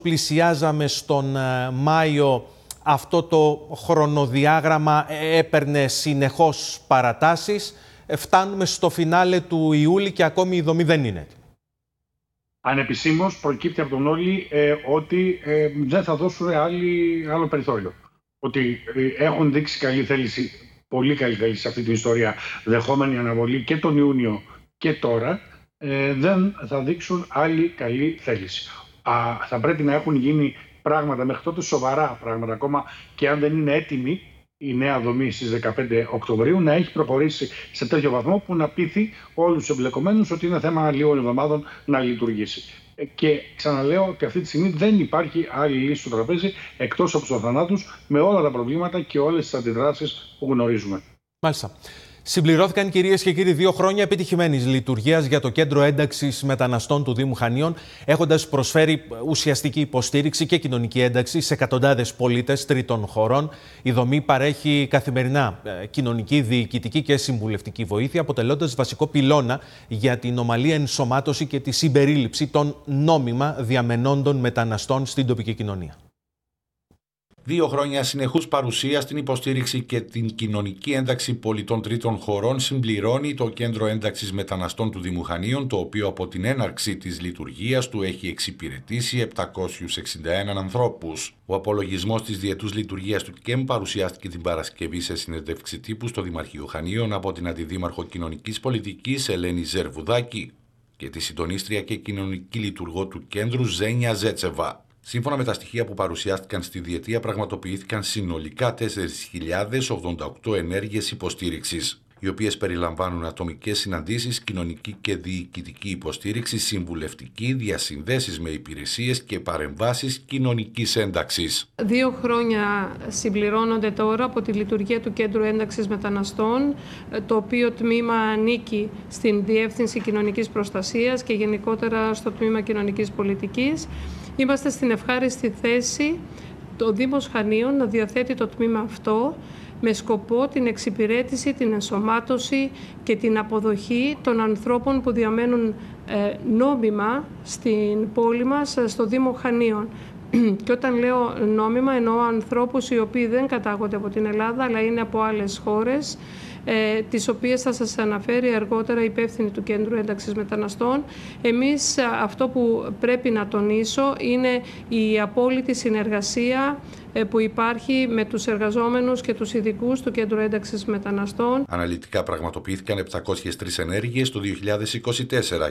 πλησιάζαμε στον Μάιο, αυτό το χρονοδιάγραμμα έπαιρνε συνεχώς παρατάσεις. Φτάνουμε στο φινάλε του Ιούλη και ακόμη η δομή δεν είναι έτοιμη. Ανεπισήμως προκύπτει από τον Όλη ότι δεν θα δώσουν άλλο περιθώριο. Ότι έχουν δείξει καλή θέληση, πολύ καλή θέληση σε αυτή την ιστορία, δεχόμενη αναβολή και τον Ιούνιο και τώρα, δεν θα δείξουν άλλη καλή θέληση. Θα πρέπει να έχουν γίνει πράγματα μέχρι τότε, σοβαρά πράγματα ακόμα, και αν δεν είναι έτοιμη η νέα δομή στις 15 Οκτωβρίου, να έχει προχωρήσει σε τέτοιο βαθμό που να πείθει όλους τους εμπλεκομένους ότι είναι θέμα λίγων εβδομάδων να λειτουργήσει. Και ξαναλέω ότι αυτή τη στιγμή δεν υπάρχει άλλη λύση στο τραπέζι εκτός από τους θανάτους, με όλα τα προβλήματα και όλες τις αντιδράσεις που γνωρίζουμε. Μάλιστα. Συμπληρώθηκαν, κυρίες και κύριοι, 2 χρόνια επιτυχημένης λειτουργίας για το Κέντρο Ένταξης Μεταναστών του Δήμου Χανίων, έχοντας προσφέρει ουσιαστική υποστήριξη και κοινωνική ένταξη σε εκατοντάδες πολίτες τρίτων χωρών. Η δομή παρέχει καθημερινά κοινωνική, διοικητική και συμβουλευτική βοήθεια, αποτελώντας βασικό πυλώνα για την ομαλή ενσωμάτωση και τη συμπερίληψη των νόμιμα διαμενόντων μεταναστών στην τοπική κοινωνία. 2 χρόνια συνεχούς παρουσία στην υποστήριξη και την κοινωνική ένταξη πολιτών τρίτων χωρών συμπληρώνει το Κέντρο Ένταξης Μεταναστών του Δήμου Χανίων, το οποίο από την έναρξη της λειτουργίας του έχει εξυπηρετήσει 761 ανθρώπους. Ο απολογισμός της διετούς λειτουργίας του ΚΕΜ παρουσιάστηκε την Παρασκευή σε συνέντευξη τύπου στο Δημαρχείο Χανίων από την Αντιδήμαρχο Κοινωνικής Πολιτικής Ελένη Ζερβουδάκη και τη συντονίστρια και κοινωνική λειτουργό του κέντρου Ζένια Ζέτσεβα. Σύμφωνα με τα στοιχεία που παρουσιάστηκαν στη διετία, πραγματοποιήθηκαν συνολικά 4.088 ενέργειες υποστήριξης, οι οποίες περιλαμβάνουν ατομικές συναντήσεις, κοινωνική και διοικητική υποστήριξη, συμβουλευτική, διασυνδέσεις με υπηρεσίες και παρεμβάσεις κοινωνικής ένταξης. 2 χρόνια συμπληρώνονται τώρα από τη λειτουργία του Κέντρου Ένταξης Μεταναστών, το οποίο τμήμα ανήκει στην Διεύθυνση Κοινωνικής Προστασίας και γενικότερα στο τμήμα Κοινωνικής Πολιτικής. Είμαστε στην ευχάριστη θέση το Δήμος Χανίων να διαθέτει το τμήμα αυτό με σκοπό την εξυπηρέτηση, την ενσωμάτωση και την αποδοχή των ανθρώπων που διαμένουν νόμιμα στην πόλη μας, στο Δήμο Χανίων. Και όταν λέω νόμιμα, εννοώ ανθρώπους οι οποίοι δεν κατάγονται από την Ελλάδα, αλλά είναι από άλλες χώρες, τις οποίες θα σας αναφέρει αργότερα η υπεύθυνη του Κέντρου Ένταξης Μεταναστών. Εμείς αυτό που πρέπει να τονίσω είναι η απόλυτη συνεργασία που υπάρχει με τους εργαζόμενους και τους ειδικούς του Κέντρου Ένταξης Μεταναστών. Αναλυτικά πραγματοποιήθηκαν 703 ενέργειες το 2024,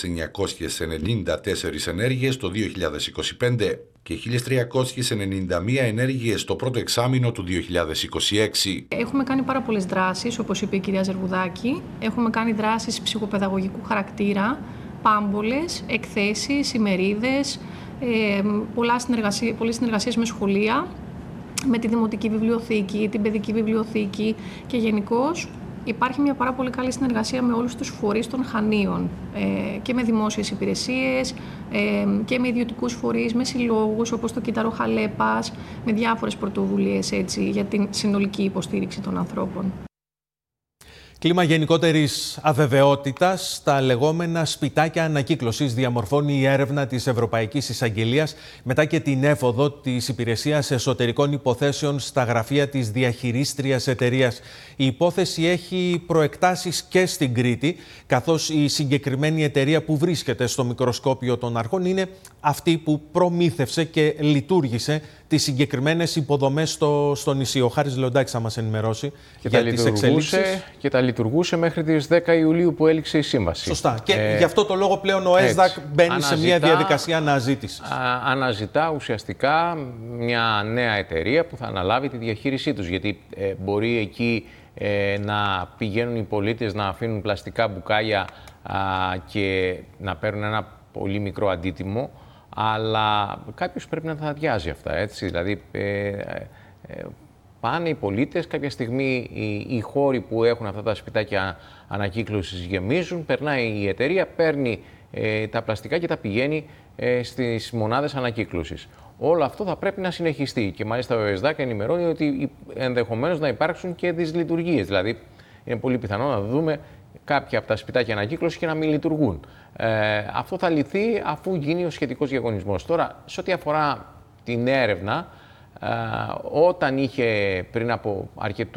1.994 ενέργειες το 2025 και 1.391 ενέργειες το πρώτο εξάμηνο του 2026. Έχουμε κάνει πάρα πολλές δράσεις, όπως είπε η κυρία Ζερβουδάκη. Έχουμε κάνει δράσεις ψυχοπαιδαγωγικού χαρακτήρα, πάμπολες, εκθέσεις, ημερίδες, πολλές συνεργασίες με σχολεία, με τη Δημοτική Βιβλιοθήκη, την Παιδική Βιβλιοθήκη και γενικώς υπάρχει μια πάρα πολύ καλή συνεργασία με όλους τους φορείς των Χανίων και με δημόσιες υπηρεσίες και με ιδιωτικούς φορείς, με συλλόγους όπως το Κύτταρο Χαλέπας, με διάφορες πρωτοβουλίες έτσι, για την συνολική υποστήριξη των ανθρώπων. Κλίμα γενικότερης αβεβαιότητας στα λεγόμενα σπιτάκια ανακύκλωσης διαμορφώνει η έρευνα της Ευρωπαϊκής Εισαγγελίας μετά και την έφοδο της Υπηρεσίας Εσωτερικών Υποθέσεων στα γραφεία της διαχειρίστριας εταιρείας. Η υπόθεση έχει προεκτάσεις και στην Κρήτη, καθώς η συγκεκριμένη εταιρεία που βρίσκεται στο μικροσκόπιο των αρχών είναι αυτή που προμήθευσε και λειτουργήσε τις συγκεκριμένες υποδομές στο νησί. Ο Χάρης Λεοντάκης θα μας ενημερώσει για τις εξελίξεις. Και τα λειτουργούσε μέχρι τις 10 Ιουλίου που έληξε η σύμβαση. Σωστά. Και γι' αυτό το λόγο πλέον ο ΕΣΔΑΚ μπαίνει σε μια διαδικασία αναζήτησης. Αναζητά ουσιαστικά μια νέα εταιρεία που θα αναλάβει τη διαχείρισή τους. Γιατί μπορεί εκεί να πηγαίνουν οι πολίτες να αφήνουν πλαστικά μπουκάλια και να παίρνουν ένα πολύ μικρό αντίτιμο, αλλά κάποιος πρέπει να τα αδειάζει αυτά, έτσι. Δηλαδή, πάνε οι πολίτες, κάποια στιγμή οι χώροι που έχουν αυτά τα σπιτάκια ανακύκλωσης γεμίζουν, περνάει η εταιρεία, παίρνει τα πλαστικά και τα πηγαίνει στις μονάδες ανακύκλωσης. Όλο αυτό θα πρέπει να συνεχιστεί και μάλιστα ο ΕΣΔΑΚ ενημερώνει ότι ενδεχομένως να υπάρξουν και δυσλειτουργίες. Δηλαδή, είναι πολύ πιθανό να δούμε κάποια από τα σπιτάκια ανακύκλωση και να μην λειτουργούν. Αυτό θα λυθεί αφού γίνει ο σχετικός διαγωνισμός. Τώρα, σε ό,τι αφορά την έρευνα, όταν είχε πριν από